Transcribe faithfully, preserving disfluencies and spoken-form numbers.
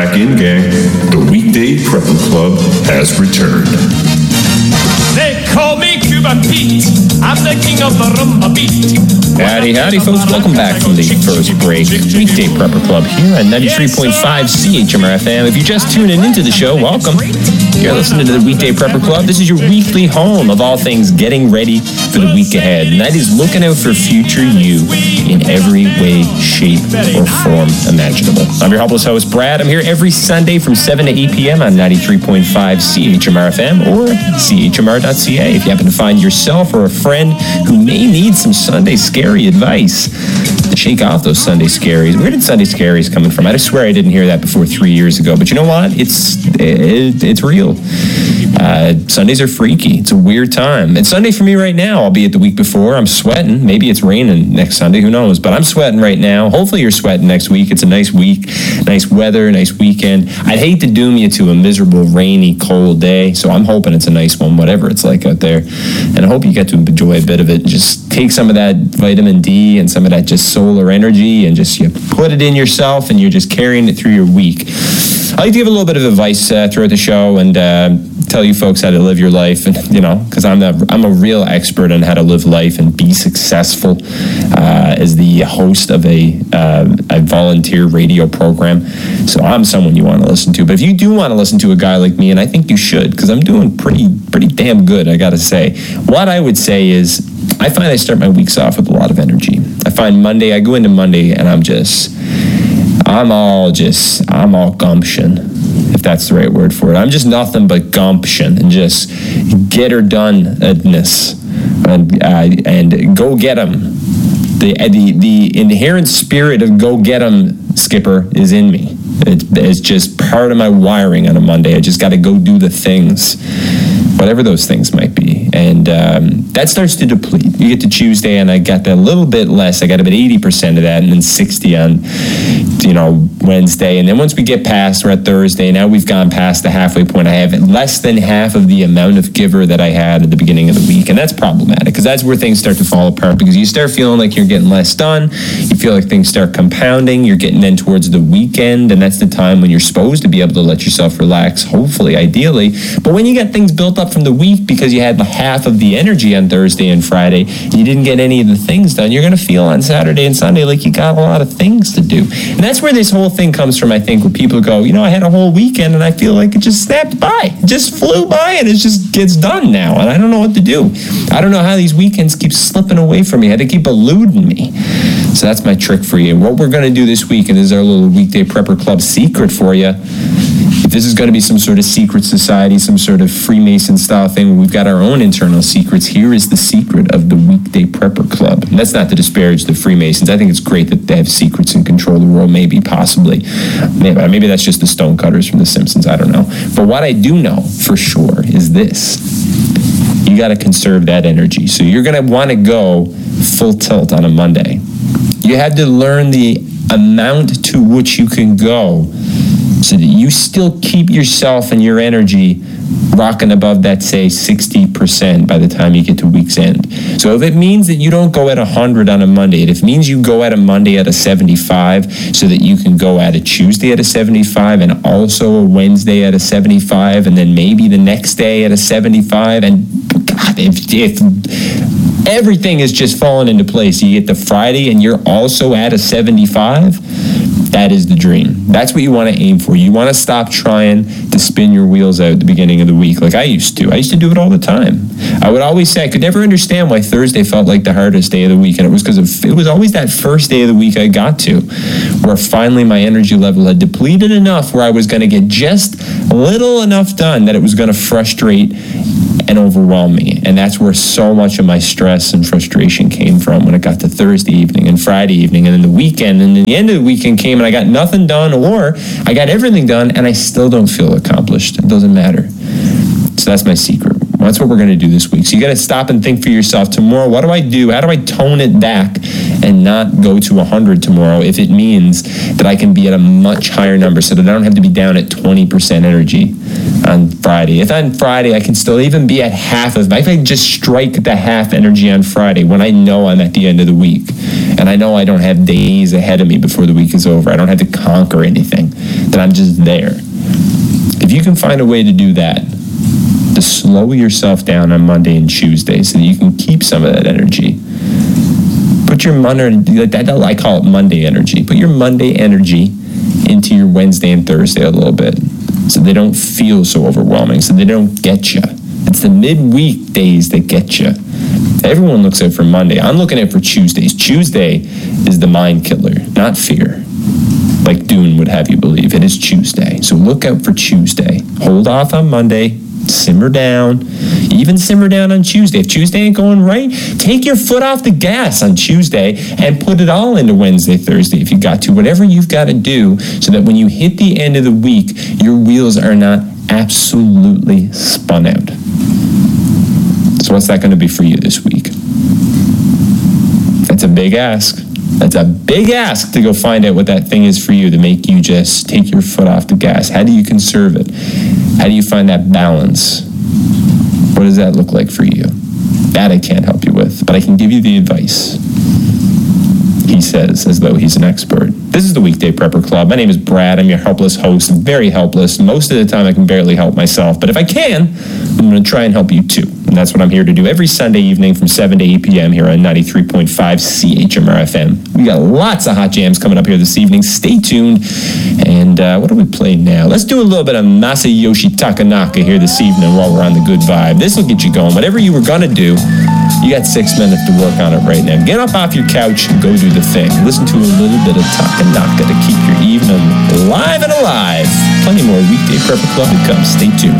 back in, gang. The Weekday Prepper Club has returned. They call me Cuban Pete. I'm the king of the rumba beat. Howdy, howdy, folks. Welcome back from the first break. Weekday Prepper Club here on ninety-three point five C H M R F M. If you're just tuning into the show, welcome. You're listening to the Weekday Prepper Club. This is your weekly home of all things getting ready for the week ahead. And that is looking out for future you in every way, shape, or form imaginable. I'm your helpless host, Brad. I'm here every Sunday from seven to eight p.m. on ninety-three point five C H M R F M or C H M R dot C A. If you happen to find yourself or a friend who may need some Sunday scary advice to shake off those Sunday scaries. Where did Sunday scaries coming from? I swear I didn't hear that before three years ago. But you know what? It's it, it's real. Uh, Sundays are freaky. It's a weird time. It's Sunday for me right now, albeit the week before. I'm sweating. Maybe it's raining next Sunday. Who knows? But I'm sweating right now. Hopefully you're sweating next week. It's a nice week, nice weather, nice weekend. I'd hate to doom you to a miserable, rainy, cold day. So I'm hoping it's a nice one, whatever it's like out there. And I hope you get to enjoy a bit of it. Just take some of that vitamin D and some of that just solar energy and just you put it in yourself and you're just carrying it through your week. I like to give a little bit of advice uh, throughout the show and uh, tell you folks how to live your life, and you know, because I'm the, I'm a real expert on how to live life and be successful uh, as the host of a uh, a volunteer radio program. So I'm someone you want to listen to. But if you do want to listen to a guy like me, and I think you should, because I'm doing pretty pretty damn good, I got to say. What I would say is, I find I start my weeks off with a lot of energy. I find Monday, I go into Monday, and I'm just. I'm all just, I'm all gumption, if that's the right word for it. I'm just nothing but gumption and just get her done-ness and, uh, and go get 'em. The, the, the inherent spirit of go get 'em, Skipper, is in me. It's, it's just part of my wiring on a Monday. I just got to go do the things, whatever those things might be. And um, that starts to deplete. You get to Tuesday, and I got that little bit less. I got about eighty percent of that, and then sixty on, you know, Wednesday. And then once we get past, we're at Thursday. Now we've gone past the halfway point. I have less than half of the amount of giver that I had at the beginning of the week. And that's problematic, because that's where things start to fall apart, because you start feeling like you're getting less done. You feel like things start compounding. You're getting in towards the weekend, and that's the time when you're supposed to be able to let yourself relax, hopefully, ideally. But when you get things built up from the week because you had half of the energy on Thursday and Friday, and you didn't get any of the things done, you're going to feel on Saturday and Sunday like you got a lot of things to do. And that's where this whole thing comes from, I think, where people go, you know, I had a whole weekend and I feel like it just snapped by. It just flew by and it just gets done now. And I don't know what to do. I don't know how these weekends keep slipping away from me. How they keep eluding me. So that's my trick for you. What we're going to do this week, and this is our little Weekday Prepper Club secret for you. If this is going to be some sort of secret society, some sort of Freemason style thing where we've got our own internal secrets, here is the secret of the Weekday Prepper Club. And that's not to disparage the Freemasons. I think it's great that they have secrets and control the world, maybe, possibly. Maybe, maybe that's just the Stonecutters from The Simpsons. I don't know. But what I do know for sure is this. You got to conserve that energy. So you're going to want to go full tilt on a Monday. You had to learn the amount to which you can go so that you still keep yourself and your energy rocking above that, say, sixty percent by the time you get to week's end. So if it means that you don't go at one hundred on a Monday, if it means you go at a Monday at a seventy-five so that you can go at a Tuesday at a seventy-five and also a Wednesday at a seventy-five and then maybe the next day at a seventy-five, and God, if, if everything is just falling into place, you get to Friday and you're also at a seventy-five, that is the dream. That's what you want to aim for. You want to stop trying to spin your wheels out at the beginning of the week like I used to. I used to do it all the time. I would always say I could never understand why Thursday felt like the hardest day of the week, and it was because of it was always that first day of the week I got to where finally my energy level had depleted enough where I was going to get just a little enough done that it was going to frustrate and overwhelm me. And that's where so much of my stress and frustration came from when it got to Thursday evening and Friday evening and then the weekend. And then the end of the weekend came and I got nothing done, or I got everything done and I still don't feel accomplished. It doesn't matter. So that's my secret. Well, that's what we're going to do this week. So you got to stop and think for yourself. Tomorrow, what do I do? How do I tone it back and not go to one hundred tomorrow if it means that I can be at a much higher number so that I don't have to be down at twenty percent energy on Friday? If on Friday I can still even be at half of, if I can just strike the half energy on Friday when I know I'm at the end of the week and I know I don't have days ahead of me before the week is over, I don't have to conquer anything, that I'm just there. If you can find a way to do that, to slow yourself down on Monday and Tuesday so that you can keep some of that energy. Put your Monday, I call it Monday energy. Put your Monday energy into your Wednesday and Thursday a little bit so they don't feel so overwhelming, so they don't get you. It's the midweek days that get you. Everyone looks out for Monday. I'm looking out for Tuesdays. Tuesday is the mind killer, not fear, like Dune would have you believe. It is Tuesday. So look out for Tuesday. Hold off on Monday. Simmer down. Even simmer down on Tuesday. If Tuesday ain't going right, take your foot off the gas on Tuesday and put it all into Wednesday, Thursday if you got to. Whatever you've got to do so that when you hit the end of the week, your wheels are not absolutely spun out. So what's that going to be for you this week? That's a big ask. That's a big ask to go find out what that thing is for you to make you just take your foot off the gas. How do you conserve it? How do you find that balance? What does that look like for you? That I can't help you with, but I can give you the advice. He says, as though he's an expert. This is the Weekday Prepper Club. My name is Brad. I'm your helpless host. I'm very helpless. Most of the time, I can barely help myself. But if I can, I'm going to try and help you too. And that's what I'm here to do every Sunday evening from seven to eight p.m. here on ninety-three point five C H M R F M. We got lots of hot jams coming up here this evening. Stay tuned. And uh, what do we play now? Let's do a little bit of Masayoshi Takanaka here this evening while we're on the good vibe. This will get you going. Whatever you were going to do, you got six minutes to work on it right now. Get up off your couch and go do the thing. Listen to a little bit of Takanaka to keep your evening live and alive. Plenty more Weekday Prepper Club to come. Stay tuned.